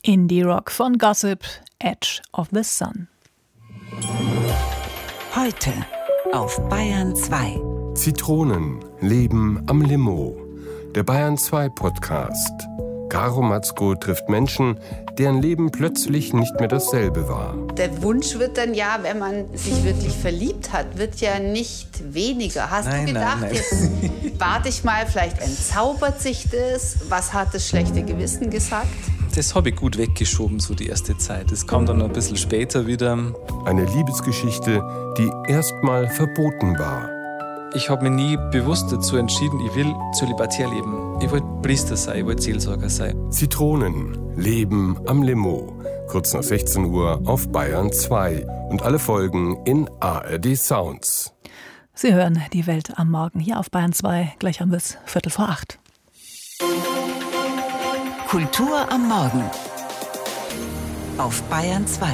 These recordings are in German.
Indie-Rock von Gossip, Edge of the Sun. Heute auf Bayern 2. Zitronen leben am Limo. Der Bayern 2 Podcast. Caro Matzko trifft Menschen, deren Leben plötzlich nicht mehr dasselbe war. Der Wunsch wird dann ja, wenn man sich wirklich verliebt hat, wird ja nicht weniger. Hast du gedacht, nein. Jetzt warte ich mal, vielleicht entzaubert sich das? Was hat das schlechte Gewissen gesagt? Das habe ich gut weggeschoben, so die erste Zeit. Das kam dann ein bisschen später wieder. Eine Liebesgeschichte, die erstmal verboten war. Ich habe mich nie bewusst dazu entschieden, ich will zölibatär leben. Ich wollte Priester sein, ich wollte Seelsorger sein. Zitronen leben am Limo. Kurz nach 16 Uhr auf Bayern 2. Und alle Folgen in ARD Sounds. Sie hören die Welt am Morgen hier auf Bayern 2. Gleich haben wir es 7:45. Kultur am Morgen auf Bayern 2.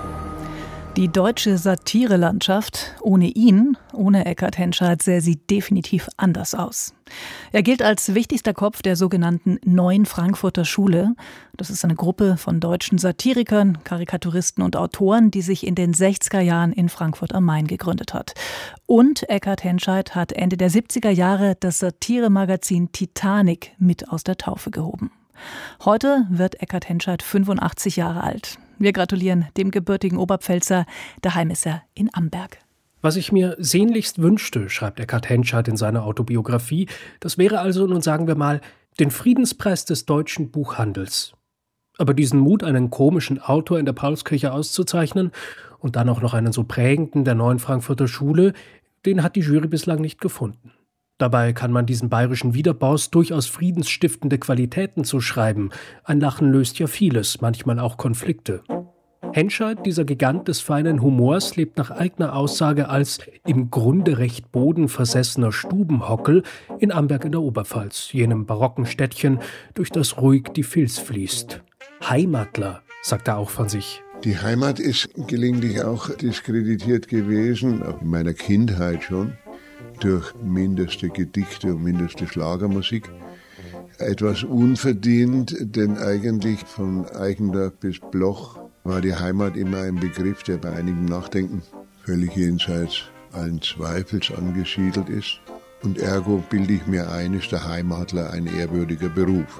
Die deutsche Satirelandschaft, ohne ihn, ohne Eckhard Henscheid, sähe sie definitiv anders aus. Er gilt als wichtigster Kopf der sogenannten Neuen Frankfurter Schule. Das ist eine Gruppe von deutschen Satirikern, Karikaturisten und Autoren, die sich in den 60er Jahren in Frankfurt am Main gegründet hat. Und Eckhard Henscheid hat Ende der 70er Jahre das Satiremagazin Titanic mit aus der Taufe gehoben. Heute wird Eckhard Henscheid 85 Jahre alt. Wir gratulieren dem gebürtigen Oberpfälzer. Daheim ist er in Amberg. Was ich mir sehnlichst wünschte, schreibt Eckhard Henscheid in seiner Autobiografie, das wäre also, nun sagen wir mal, den Friedenspreis des deutschen Buchhandels. Aber diesen Mut, einen komischen Autor in der Paulskirche auszuzeichnen und dann auch noch einen so prägenden der Neuen Frankfurter Schule, den hat die Jury bislang nicht gefunden. Dabei kann man diesen bayerischen Wiederbaus durchaus friedensstiftende Qualitäten zuschreiben. Ein Lachen löst ja vieles, manchmal auch Konflikte. Henscheid, dieser Gigant des feinen Humors, lebt nach eigener Aussage als im Grunde recht bodenversessener Stubenhockel in Amberg in der Oberpfalz, jenem barocken Städtchen, durch das ruhig die Vils fließt. Heimatler, sagt er auch von sich. Die Heimat ist gelegentlich auch diskreditiert gewesen, auch in meiner Kindheit schon, durch mindeste Gedichte und mindeste Schlagermusik. Etwas unverdient, denn eigentlich von Eichender bis Bloch war die Heimat immer ein Begriff, der bei einigem Nachdenken völlig jenseits allen Zweifels angesiedelt ist. Und ergo bilde ich mir ein, ist der Heimatler ein ehrwürdiger Beruf.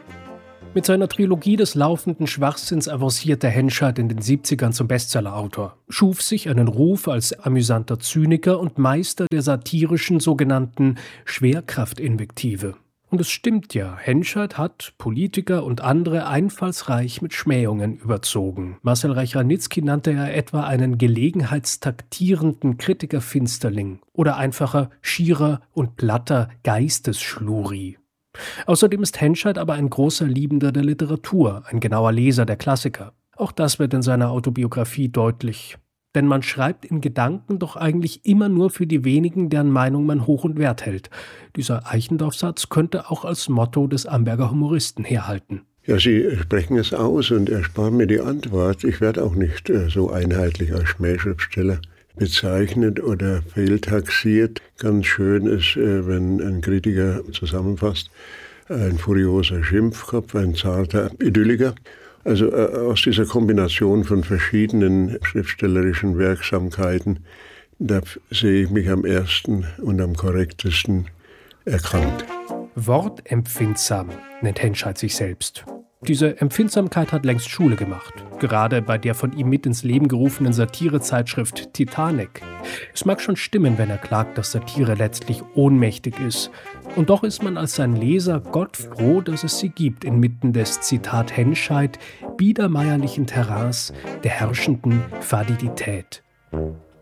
Mit seiner Trilogie des laufenden Schwachsinns avancierte Henscheid in den 70ern zum Bestsellerautor, schuf sich einen Ruf als amüsanter Zyniker und Meister der satirischen sogenannten Schwerkraftinvektive. Und es stimmt ja, Henscheid hat Politiker und andere einfallsreich mit Schmähungen überzogen. Marcel Reich-Ranitzky nannte er etwa einen gelegenheitstaktierenden Kritikerfinsterling oder einfacher, schierer und platter Geistesschluri. Außerdem ist Henscheid aber ein großer Liebender der Literatur, ein genauer Leser der Klassiker. Auch das wird in seiner Autobiografie deutlich. Denn man schreibt in Gedanken doch eigentlich immer nur für die wenigen, deren Meinung man hoch und wert hält. Dieser Eichendorff-Satz könnte auch als Motto des Amberger Humoristen herhalten. Ja, Sie sprechen es aus und ersparen mir die Antwort. Ich werde auch nicht so einheitlich als Schmähschriftsteller bezeichnet oder fehltaxiert. Ganz schön ist, wenn ein Kritiker zusammenfasst, ein furioser Schimpfkopf, ein zarter Idylliker. Also aus dieser Kombination von verschiedenen schriftstellerischen Wirksamkeiten, da sehe ich mich am ersten und am korrektesten erkannt. Wortempfindsam nennt Henscheid sich selbst. Diese Empfindsamkeit hat längst Schule gemacht, gerade bei der von ihm mit ins Leben gerufenen Satirezeitschrift Titanic. Es mag schon stimmen, wenn er klagt, dass Satire letztlich ohnmächtig ist. Und doch ist man als sein Leser Gott froh, dass es sie gibt, inmitten des, Zitat Henscheid, biedermeierlichen Terrains der herrschenden Fadidität.